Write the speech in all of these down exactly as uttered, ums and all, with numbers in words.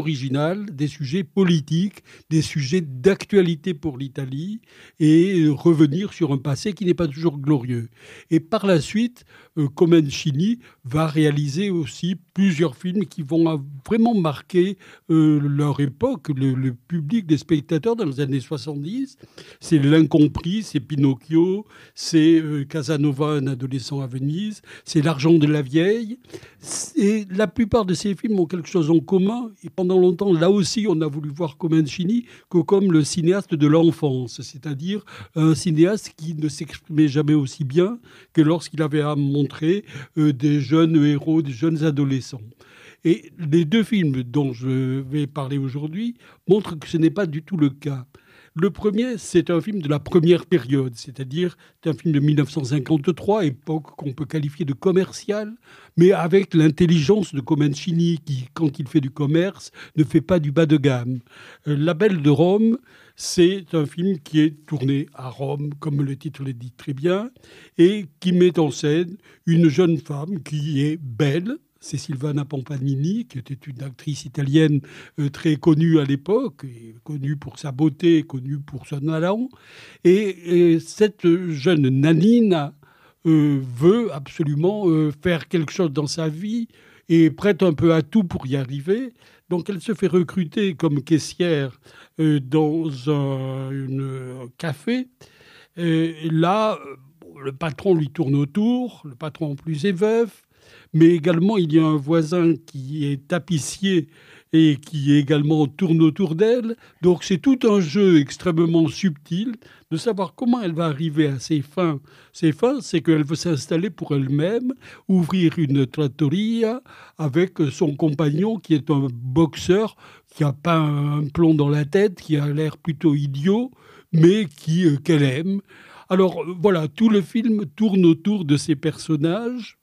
original, des sujets politiques, des sujets d'actualité pour l'Italie et revenir sur un passé qui n'est pas toujours glorieux. Et par la suite, euh, Comencini va réaliser aussi plusieurs films qui vont vraiment marquer euh, leur époque, le, le public des spectateurs dans les années soixante-dix. C'est L'Incompris, c'est Pinocchio, c'est euh, Casanova, un adolescent à Venise, c'est L'argent de la vieille. Et la plupart de ces films ont quelque chose en commun. Et pendant longtemps, là aussi, on a voulu voir Comencini que comme le cinéaste de l'enfance, c'est-à-dire un cinéaste qui ne s'exprimait jamais aussi bien que lorsqu'il avait à montrer euh, des jeunes héros, des jeunes adolescents. Et les deux films dont je vais parler aujourd'hui montrent que ce n'est pas du tout le cas. Le premier, c'est un film de la première période, c'est-à-dire c'est un film de mille neuf cent cinquante-trois, époque qu'on peut qualifier de commerciale, mais avec l'intelligence de Comencini qui, quand il fait du commerce, ne fait pas du bas de gamme. Euh, La Belle de Rome, c'est un film qui est tourné à Rome, comme le titre le dit très bien, et qui met en scène une jeune femme qui est belle. C'est Silvana Pompanini, qui était une actrice italienne euh, très connue à l'époque, et connue pour sa beauté, connue pour son talent. Et, et cette jeune Nanina euh, veut absolument euh, faire quelque chose dans sa vie et prête un peu à tout pour y arriver. Donc elle se fait recruter comme caissière euh, dans un une, café. Et là, le patron lui tourne autour, le patron en plus est veuf. Mais également, il y a un voisin qui est tapissier et qui également tourne autour d'elle. Donc, c'est tout un jeu extrêmement subtil de savoir comment elle va arriver à ses fins. Ses fins, c'est qu'elle veut s'installer pour elle-même, ouvrir une trattoria avec son compagnon qui est un boxeur qui n'a pas un plomb dans la tête, qui a l'air plutôt idiot, mais qui, euh, qu'elle aime. Alors, voilà, tout le film tourne autour de ces personnages.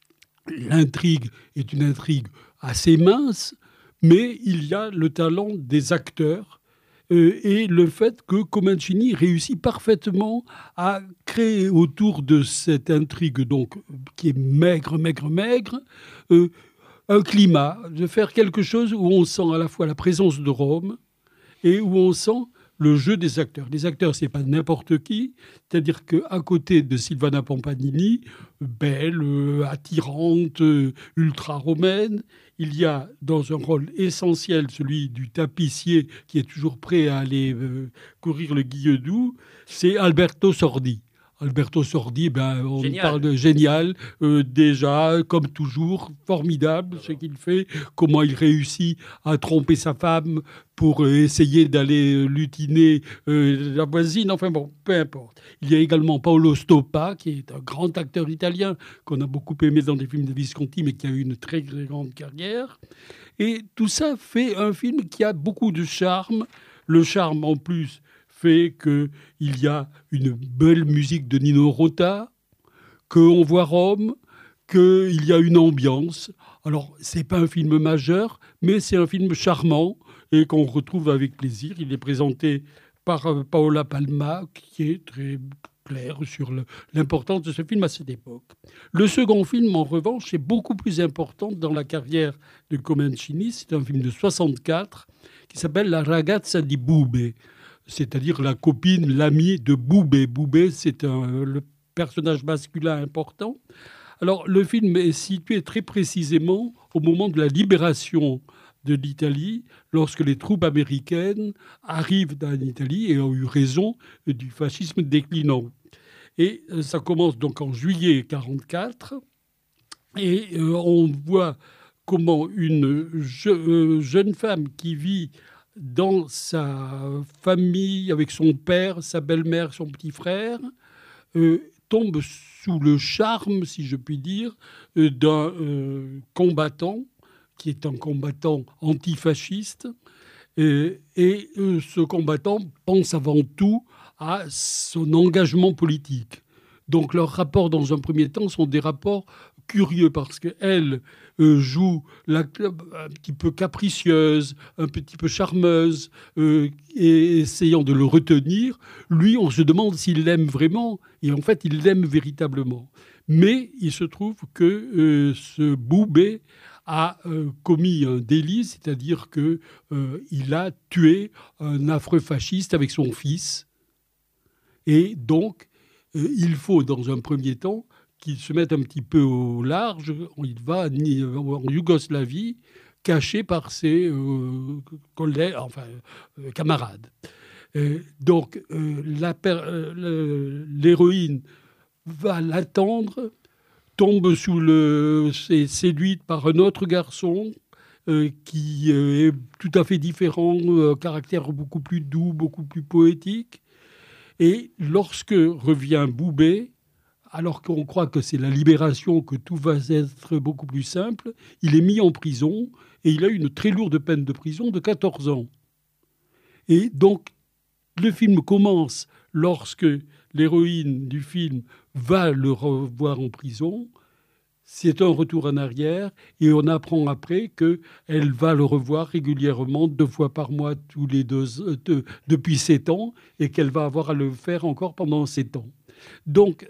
L'intrigue est une intrigue assez mince, mais il y a le talent des acteurs euh, et le fait que Comencini réussit parfaitement à créer autour de cette intrigue, donc qui est maigre, maigre, maigre, euh, un climat, de faire quelque chose où on sent à la fois la présence de Rome et où on sent le jeu des acteurs. Les acteurs, c'est pas n'importe qui. C'est-à-dire qu'à côté de Silvana Pompanini, belle, euh, attirante, euh, ultra-romaine, il y a dans un rôle essentiel celui du tapissier qui est toujours prêt à aller euh, courir le guilledou, c'est Alberto Sordi. Alberto Sordi, ben, on Génial. parle de génial, euh, déjà, comme toujours, formidable ce qu'il fait, comment il réussit à tromper sa femme pour euh, essayer d'aller euh, lutiner euh, la voisine, enfin bon, peu importe. Il y a également Paolo Stoppa, qui est un grand acteur italien qu'on a beaucoup aimé dans des films de Visconti, mais qui a eu une très, très grande carrière. Et tout ça fait un film qui a beaucoup de charme. Le charme, en plus, fait qu'il y a une belle musique de Nino Rota, qu'on voit Rome, qu'il y a une ambiance. Alors, c'est pas un film majeur, mais c'est un film charmant et qu'on retrouve avec plaisir. Il est présenté par euh, Paola Palma, qui est très clair sur le- l'importance de ce film à cette époque. Le second film, en revanche, est beaucoup plus important dans la carrière de Comencini. C'est un film de soixante-quatre qui s'appelle La ragazza di Bube, c'est-à-dire la copine, l'amie de Boubé. Boubé, c'est un, le personnage masculin important. Alors, le film est situé très précisément au moment de la libération de l'Italie, lorsque les troupes américaines arrivent en Italie et ont eu raison du fascisme déclinant. Et euh, ça commence donc en juillet quarante-quatre, et euh, on voit comment une je- euh, jeune femme qui vit dans sa famille avec son père, sa belle-mère, son petit frère, euh, tombe sous le charme, si je puis dire, euh, d'un euh, combattant qui est un combattant antifasciste. Euh, et euh, ce combattant pense avant tout à son engagement politique. Donc leurs rapports, dans un premier temps, sont des rapports curieux parce qu'elle euh, joue la, un petit peu capricieuse, un petit peu charmeuse, euh, et essayant de le retenir. Lui, on se demande s'il l'aime vraiment, et en fait, il l'aime véritablement. Mais il se trouve que euh, ce Boubé a euh, commis un délit, c'est-à-dire qu'il euh, a tué un affreux fasciste avec son fils. Et donc, euh, il faut, dans un premier temps, qu'il se mette un petit peu au large. Il va en Yougoslavie, caché par ses euh, collègues, enfin, euh, camarades. Euh, donc, euh, la per- euh, l'héroïne va l'attendre, tombe sous le... est séduite par un autre garçon euh, qui euh, est tout à fait différent, euh, caractère beaucoup plus doux, beaucoup plus poétique. Et lorsque revient Boubet, alors qu'on croit que c'est la libération, que tout va être beaucoup plus simple, il est mis en prison et il a une très lourde peine de prison de quatorze ans. Et donc, le film commence lorsque l'héroïne du film va le revoir en prison. C'est un retour en arrière et on apprend après qu'elle va le revoir régulièrement, deux fois par mois, tous les deux, deux, depuis sept ans, et qu'elle va avoir à le faire encore pendant sept ans. Donc,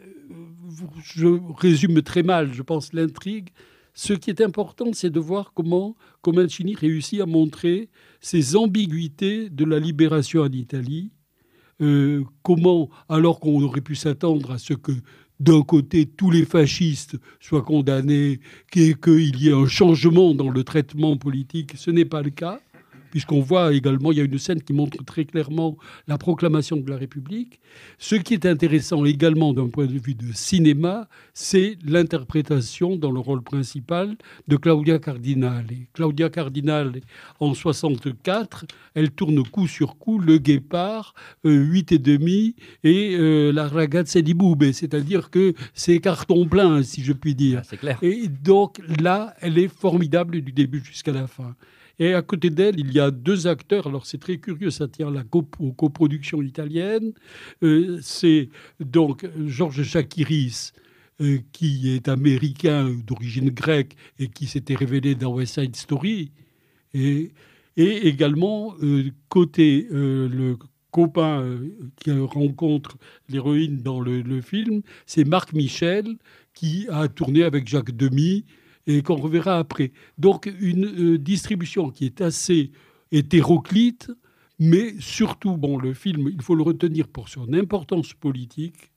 je résume très mal, je pense, l'intrigue. Ce qui est important, c'est de voir comment Comencini réussit à montrer ces ambiguïtés de la libération en Italie. Euh, comment, alors qu'on aurait pu s'attendre à ce que, d'un côté, tous les fascistes soient condamnés, qu'il y ait un changement dans le traitement politique, ce n'est pas le cas, puisqu'on voit également, il y a une scène qui montre très clairement la proclamation de la République. Ce qui est intéressant également d'un point de vue de cinéma, c'est l'interprétation dans le rôle principal de Claudia Cardinale. Claudia Cardinale, en soixante-quatre, elle tourne coup sur coup Le Guépard, euh, huit et demi et euh, La Ragazza di Boubet, c'est-à-dire que c'est carton plein, si je puis dire. Ah, c'est clair. Et donc là, elle est formidable du début jusqu'à la fin. Et à côté d'elle, il y a deux acteurs. Alors, c'est très curieux, ça tient la cop- aux coproductions italiennes. Euh, c'est donc Georges Chakiris, euh, qui est américain d'origine grecque et qui s'était révélé dans West Side Story. Et, et également, euh, côté euh, le copain euh, qui rencontre l'héroïne dans le, le film, c'est Marc Michel, qui a tourné avec Jacques Demy, et qu'on reverra après. Donc, une euh, distribution qui est assez hétéroclite, mais surtout, bon, le film, il faut le retenir pour son importance politique.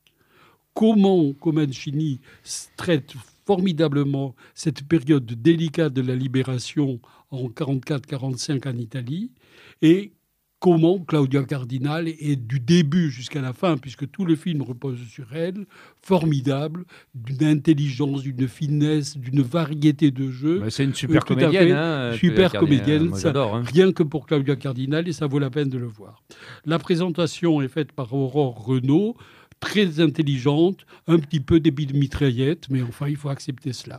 Comment Comencini traite formidablement cette période délicate de la libération en quarante-quatre quarante-cinq en Italie, et comment Claudia Cardinale est du début jusqu'à la fin, puisque tout le film repose sur elle, formidable, d'une intelligence, d'une finesse, d'une variété de jeux. Mais c'est une super euh, comédienne. Fait, hein, super comédienne, Moi, ça, j'adore, hein. Rien que pour Claudia Cardinale, et ça vaut la peine de le voir. La présentation est faite par Aurore Renaud, très intelligente, un petit peu débit de mitraillette, mais enfin, il faut accepter cela.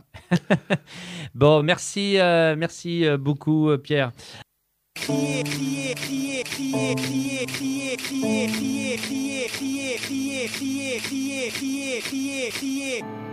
Bon, merci, euh, merci beaucoup, Pierre. Crier, crier, crier, crier, crier, crier, crier, crier, crier, crier, crier, crier, crier, crier, crier, crier.